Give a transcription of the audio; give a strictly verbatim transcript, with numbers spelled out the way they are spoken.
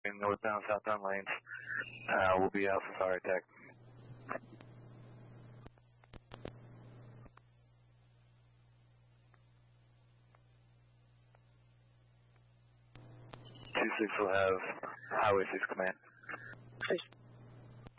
in northbound, southbound lanes. Uh, we'll be Alpha Fire Attack. two six will have Highway six command. Please.